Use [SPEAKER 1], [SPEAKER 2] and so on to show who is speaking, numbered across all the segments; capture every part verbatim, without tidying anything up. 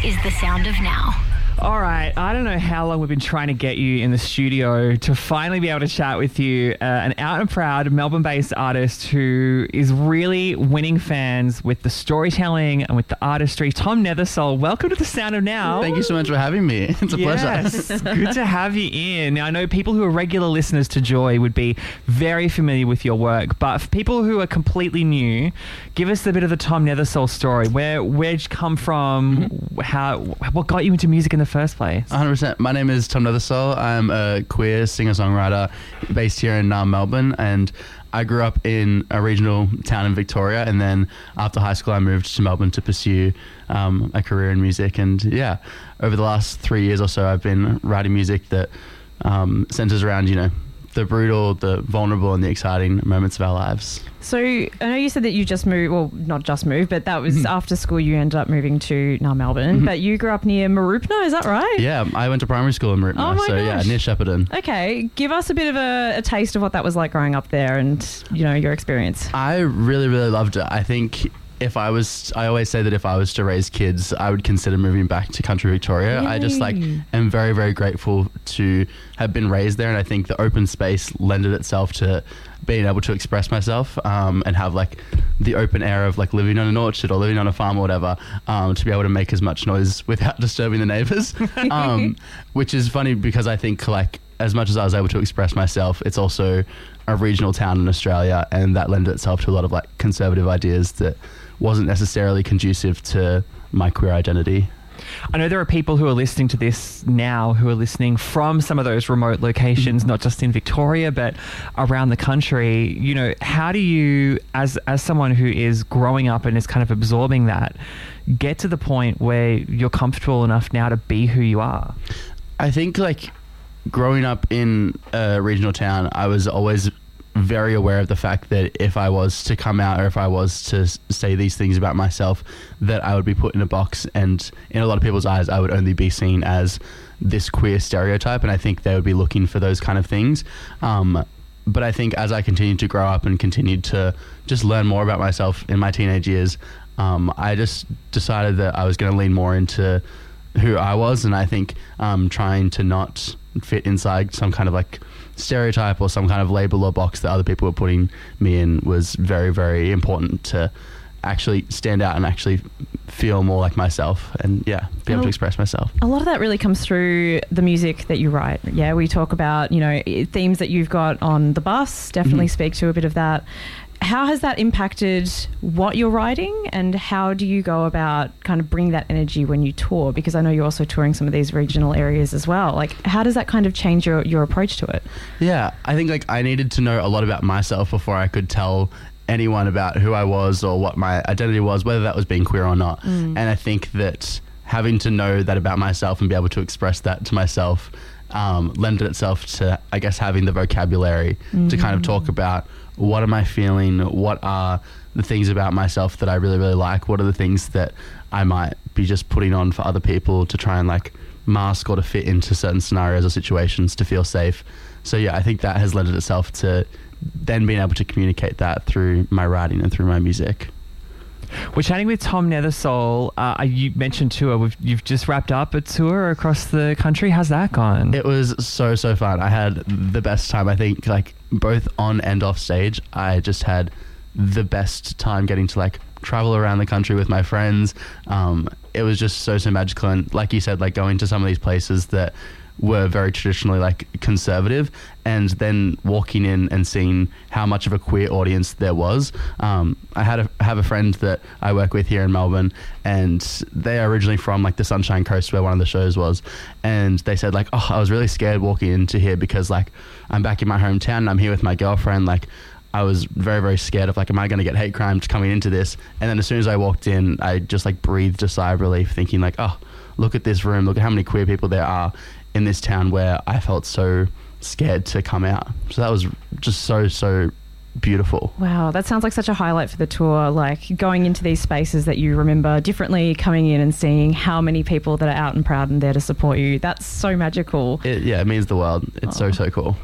[SPEAKER 1] is the sound of now.
[SPEAKER 2] All right, I don't know how long we've been trying to get you in the studio to finally be able to chat with you, uh, an out and proud Melbourne-based artist who is really winning fans with the storytelling and with the artistry. Tom Nethersole, welcome to the Sound of Now.
[SPEAKER 3] Thank you so much for having me. It's a
[SPEAKER 2] yes,
[SPEAKER 3] pleasure.
[SPEAKER 2] Good to have you in. Now, I know people who are regular listeners to Joy would be very familiar with your work, but for people who are completely new, give us a bit of the Tom Nethersole story. Where where'd you come from? Mm-hmm. How what got you into music in the first place?
[SPEAKER 3] one hundred percent. My name is Tom Nethersole. I'm a queer singer-songwriter based here in uh, Melbourne, and I grew up in a regional town in Victoria, and then after high school I moved to Melbourne to pursue um, a career in music. And yeah, over the last three years or so I've been writing music that um, centers around, you know, the brutal, the vulnerable, and the exciting moments of our lives.
[SPEAKER 4] So I know you said that you just moved, well, not just moved, but that was mm-hmm. after school you ended up moving to now Melbourne, mm-hmm. but you grew up near Mooroopna, is that right?
[SPEAKER 3] Yeah, I went to primary school in Mooroopna,
[SPEAKER 4] oh my
[SPEAKER 3] so
[SPEAKER 4] gosh.
[SPEAKER 3] yeah, near Shepparton.
[SPEAKER 4] Okay, give us a bit of a, a taste of what that was like growing up there and, you know, your experience.
[SPEAKER 3] I really, really loved it. I think if I was, I always say that if I was to raise kids, I would consider moving back to country Victoria.
[SPEAKER 4] Yay.
[SPEAKER 3] I just like am very, very grateful to have been raised there, and I think the open space lended itself to being able to express myself um, and have like the open air of like living on an orchard or living on a farm or whatever, um, to be able to make as much noise without disturbing the neighbours, um, which is funny because I think like as much as I was able to express myself, it's also a regional town in Australia, and that lended itself to a lot of like conservative ideas that wasn't necessarily conducive to my queer identity.
[SPEAKER 2] I know there are people who are listening to this now who are listening from some of those remote locations, not just in Victoria, but around the country. You know, how do you, as as someone who is growing up and is kind of absorbing that, get to the point where you're comfortable enough now to be who you are?
[SPEAKER 3] I think like growing up in a regional town, I was always very aware of the fact that if I was to come out or if I was to say these things about myself, that I would be put in a box, and in a lot of people's eyes I would only be seen as this queer stereotype, and I think they would be looking for those kind of things. Um, but I think as I continued to grow up and continued to just learn more about myself in my teenage years, um, I just decided that I was going to lean more into who I was, and I think um, trying to not fit inside some kind of like stereotype or some kind of label or box that other people were putting me in was very, very important to actually stand out and actually feel more like myself and yeah be able to express myself.
[SPEAKER 4] A lot of that really comes through the music that you write. Yeah, we talk about, you know, themes that you've got on the bus, definitely mm-hmm. speak to a bit of that. How has that impacted what you're writing, and how do you go about kind of bring that energy when you tour? Because I know you're also touring some of these regional areas as well. Like, how does that kind of change your, your approach to it?
[SPEAKER 3] Yeah, I think like I needed to know a lot about myself before I could tell anyone about who I was or what my identity was, whether that was being queer or not. Mm. And I think that having to know that about myself and be able to express that to myself um, lended itself to, I guess, having the vocabulary mm. to kind of talk about what am I feeling, what are the things about myself that I really, really like, what are the things that I might be just putting on for other people to try and like mask or to fit into certain scenarios or situations to feel safe. So yeah, I think that has lended itself to then being able to communicate that through my writing and through my music.
[SPEAKER 2] We're chatting with Tom Nethersole. Uh, you mentioned tour. We've, you've just wrapped up a tour across the country. How's that gone?
[SPEAKER 3] It was so, so fun. I had the best time. I think like both on and off stage, I just had the best time getting to like travel around the country with my friends. Um, it was just so, so magical. And like you said, like going to some of these places that were very traditionally like conservative, and then walking in and seeing how much of a queer audience there was. Um, I had a, have a friend that I work with here in Melbourne, and they are originally from like the Sunshine Coast where one of the shows was, and they said like, oh, I was really scared walking into here because like I'm back in my hometown and I'm here with my girlfriend. Like I was very, very scared of like, am I going to get hate crimes coming into this? And then as soon as I walked in, I just like breathed a sigh of relief, thinking like, oh, look at this room, look at how many queer people there are in this town where I felt so scared to come out. So that was just so, so beautiful.
[SPEAKER 4] Wow, that sounds like such a highlight for the tour, like going into these spaces that you remember differently, coming in and seeing how many people that are out and proud and there to support you. That's so magical.
[SPEAKER 3] It, yeah, it means the world. It's oh. so, so cool.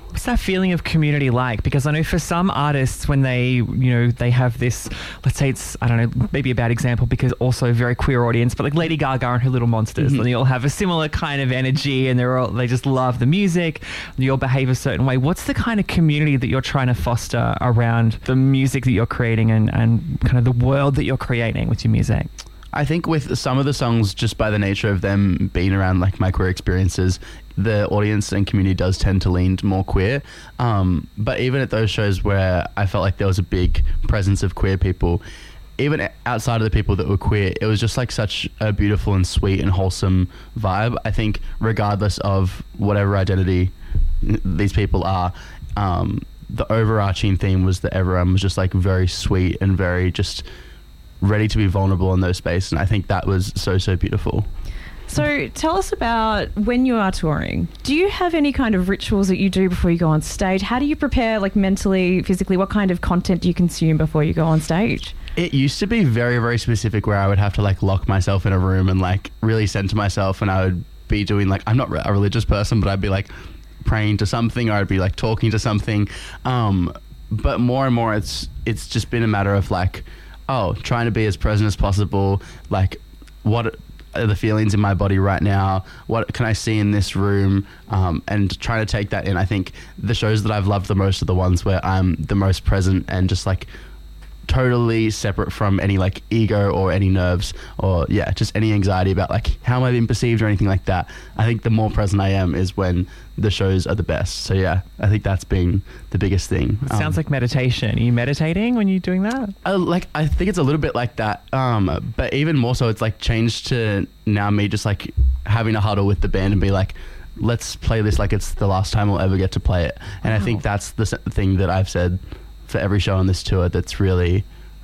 [SPEAKER 2] What's that feeling of community like? Because I know for some artists, when they, you know, they have this, let's say it's, I don't know, maybe a bad example because also a very queer audience, but like Lady Gaga and her Little Monsters,
[SPEAKER 3] Mm-hmm.
[SPEAKER 2] and they all have a similar kind of energy, and they're all, they just love the music, they all behave a certain way. What's the kind of community that you're trying to foster around the music that you're creating and, and kind of the world that you're creating with your music?
[SPEAKER 3] I think with some of the songs, just by the nature of them being around like my queer experiences, the audience and community does tend to lean more queer. Um, but even at those shows where I felt like there was a big presence of queer people, even outside of the people that were queer, it was just like such a beautiful and sweet and wholesome vibe. I think regardless of whatever identity these people are, um, the overarching theme was that everyone was just like very sweet and very just ready to be vulnerable in those spaces, and I think that was so so beautiful.
[SPEAKER 4] So tell us about when you are touring. Do you have any kind of rituals that you do before you go on stage? How do you prepare, like mentally, physically? What kind of content do you consume before you go on stage?
[SPEAKER 3] It used to be very very specific, where I would have to like lock myself in a room and like really center myself, and I would be doing like, I'm not a religious person, but I'd be like praying to something, or I'd be like talking to something. Um, but more and more, it's it's just been a matter of like, oh, trying to be as present as possible. Like, what are the feelings in my body right now? What can I see in this room? Um, and trying to take that in. I think the shows that I've loved the most are the ones where I'm the most present and just like totally separate from any like ego or any nerves or yeah, just any anxiety about like how am I being perceived or anything like that. I think the more present I am is when the shows are the best. So yeah, I think that's been the biggest thing.
[SPEAKER 2] It sounds um, like meditation. Are you meditating when you're doing that?
[SPEAKER 3] I, like I think it's a little bit like that, um, but even more so, it's like changed to now me just like having a huddle with the band and be like, let's play this like it's the last time we'll ever get to play it. And wow. I think that's the thing that I've said for every show on this tour that's really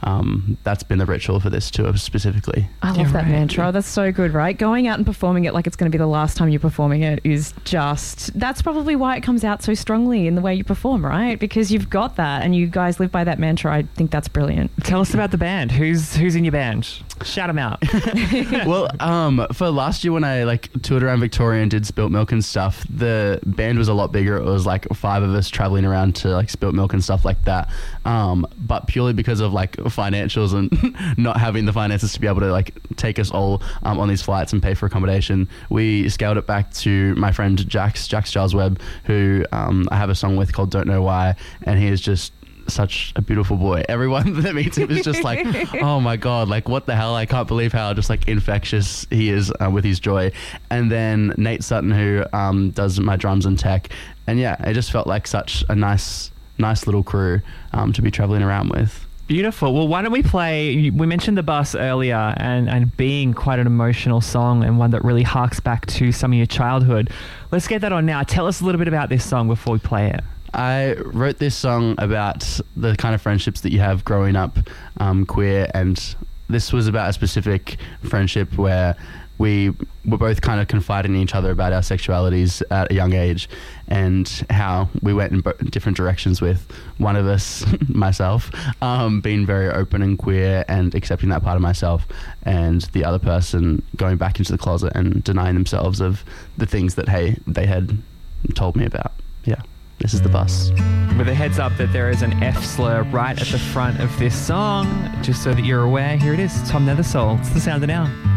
[SPEAKER 3] um that's been the ritual for this tour specifically.
[SPEAKER 4] I love
[SPEAKER 2] yeah,
[SPEAKER 4] that
[SPEAKER 2] right.
[SPEAKER 4] mantra. That's so good, right? Going out and performing it like it's going to be the last time you're performing it is just, that's probably why it comes out so strongly in the way you perform, right? Because you've got that and you guys live by that mantra. I think that's brilliant.
[SPEAKER 2] Tell us about the band. Who's who's in your band? Shout them out.
[SPEAKER 3] Well, um, for last year when I like toured around Victoria and did Spilt Milk and stuff, the band was a lot bigger. It was like five of us traveling around to like Spilt Milk and stuff like that. Um, but purely because of like financials and not having the finances to be able to like take us all um, on these flights and pay for accommodation, we scaled it back to my friend Jax, Jax Giles Webb, who um, I have a song with called Don't Know Why, and he is just such a beautiful boy. Everyone that meets him is just like, oh my god, like what the hell, I can't believe how just like infectious he is uh, with his joy. And then Nate Sutton, who um, does my drums and tech, and yeah, it just felt like such a nice nice little crew um, to be traveling around with.
[SPEAKER 2] Beautiful. Well, why don't we play, we mentioned The Bus earlier and, and being quite an emotional song and one that really harks back to some of your childhood. Let's get that on now. Tell us a little bit about this song before we play it.
[SPEAKER 3] I wrote this song about the kind of friendships that you have growing up um, queer, and this was about a specific friendship where we were both kind of confiding in each other about our sexualities at a young age and how we went in bo- different directions, with one of us, myself, um, being very open and queer and accepting that part of myself, and the other person going back into the closet and denying themselves of the things that, hey, they had told me about. Yeah. This is The Bus.
[SPEAKER 2] With a heads up that there is an F slur right at the front of this song, just so that you're aware, here it is, Tom Nethersoul. It's The Sound of Now.